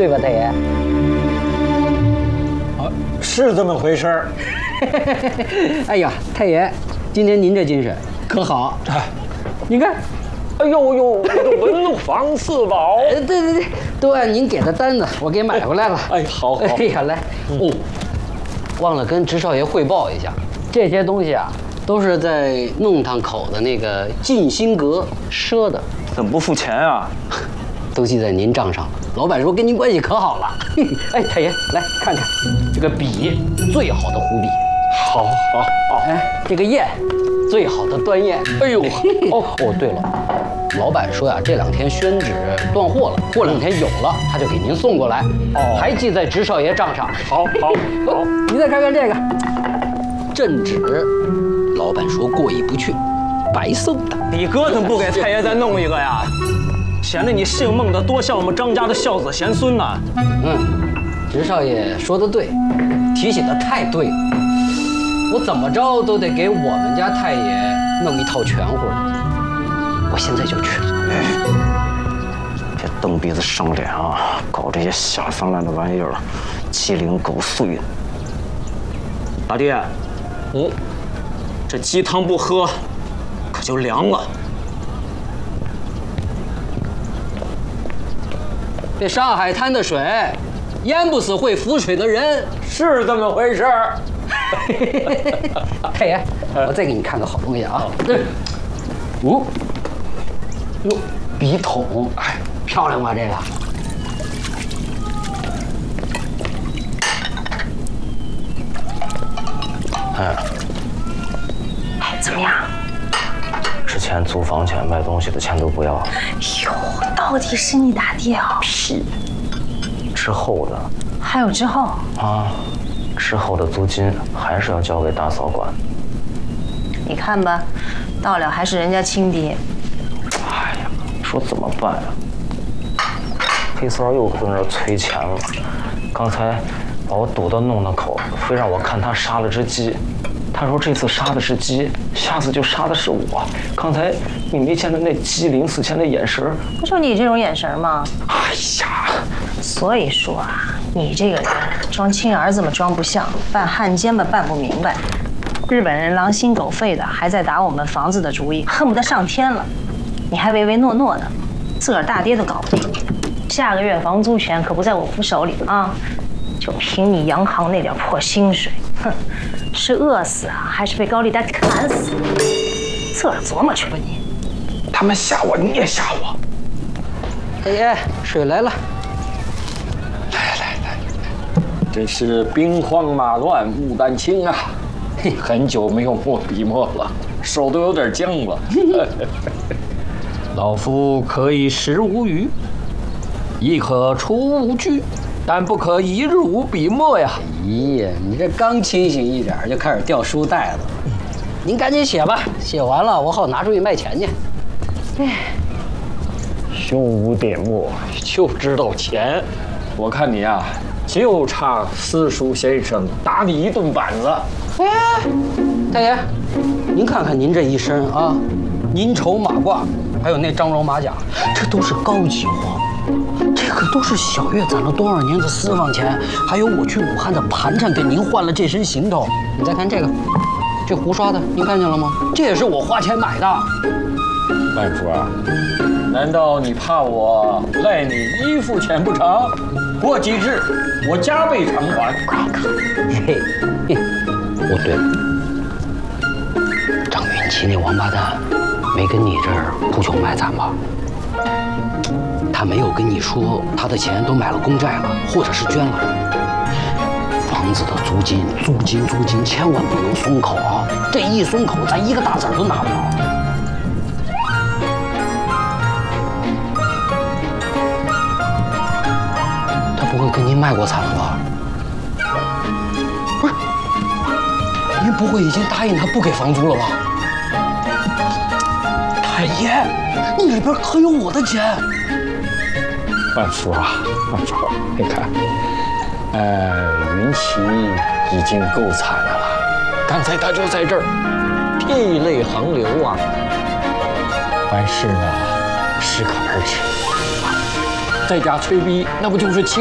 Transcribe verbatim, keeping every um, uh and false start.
对吧，太爷？ 啊，是这么回事儿。 哎呀，太爷，今天您这精神可好？哎，你看。 哎呦呦，我的文房四宝！ 哎，对对对，都按您给的单子，我给买回来了。 哎，好好。 哎呀，来，哦，忘了跟直少爷汇报一下，这些东西啊，都是在弄堂口的那个静心阁赊的。 怎么不付钱啊？ 都记在您账上了。老板说跟您关系可好了。哎，太爷，来看看这个笔，最好的湖笔。 好，好，好。 哎，这个砚，最好的端砚。哎呦，哦哦，对了。 老板说呀，这两天宣纸断货了，过两天有了，他就给您送过来。哦，还记在直少爷账上。 好，好，好。 您再看看这个镇纸，老板说过意不去，白送的。 你哥怎么不给太爷再弄一个呀？显得你姓孟的多像我们张家的孝子贤孙呢。 嗯，直少爷说的对，提醒的太对了。我怎么着都得给我们家太爷弄一套全乎的。 我现在就去。 别蹬鼻子上脸啊！搞这些下三滥的玩意儿，鸡零狗碎的。老弟，嗯，这鸡汤不喝，可就凉了。 这上海滩的水，淹不死会浮水的人， 是这么回事儿。 太爷，我再给你看个好东西啊。哦。 哟，笔筒，哎，漂亮吧？这个， 哎， 哎，怎么样？ 之前租房钱、买东西的钱都不要。 哟，到底是你打爹啊？ 屁！之后的还有之后啊，之后的租金还是要交给大嫂管。 你看吧，到了还是人家亲爹。 哎呀，说怎么办呀？黑三又跟那儿催钱了，刚才把我堵到弄堂口，非让我看他杀了只鸡。他说这次杀的是鸡，下次就杀的是我。刚才你没见到那鸡临死前的眼神？ 不就你这种眼神吗？ 哎呀， 所以说啊，你这个人装亲儿子嘛装不像，办汉奸嘛办不明白。日本人狼心狗肺的，还在打我们房子的主意，恨不得上天了。 你还唯唯诺诺的，自个儿大爹都搞不定。下个月房租钱可不在我府手里啊！就凭你洋行那点破薪水，哼，是饿死啊，还是被高利贷砍死？自个儿琢磨去吧你。 他们吓我，你也吓我。 太爷，水来了。 来来来，真是兵荒马乱，牡丹青啊！嘿，很久没有墨笔墨了，手都有点僵了。老夫可以食无鱼，亦可出无拘，但不可一日无笔墨呀！ 哎呀，你这刚清醒一点就开始掉书袋子了。您赶紧写吧，写完了我好拿出去卖钱去。哎， 胸无点墨就知道钱，我看你啊，就差私塾先生打你一顿板子。 哎，太爷，您看看您这一身啊，银绸马褂。 还有那张绒马甲，这都是高级货，这可都是小月攒了多少年的私房钱，还有我去武汉的盘缠给您换了这身行头。你再看这个，这胡刷的，您看见了吗？这也是我花钱买的。 万福啊，难道你怕我赖你衣服钱不成？过几日我加倍偿还。 快看， 嘿，嘿，哦对了，张云奇那王八蛋。 没跟你这儿铺酒卖惨吧？他没有跟你说他的钱都买了公债了，或者是捐了。房子的租金、租金、租金，千万不能松口啊！这一松口，咱一个大子儿都拿不着。他不会跟您卖过惨了吧？不是，您不会已经答应他不给房租了吧？ 太爷，那里边可有我的钱。 万福啊，万福，你看，呃，云奇已经够惨的了，刚才他就在这儿，涕泪横流啊。凡事呢，适可而止，在家催逼，那不就是欺